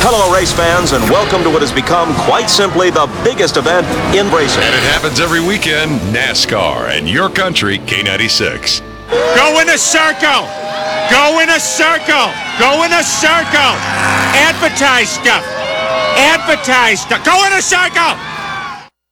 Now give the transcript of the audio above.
Hello, race fans, and welcome to what has become quite simply the biggest event in racing. And it happens every weekend, NASCAR and your country, K96. Go in a circle! Go in a circle! Go in a circle! Advertise stuff! Advertise stuff! Go in a circle!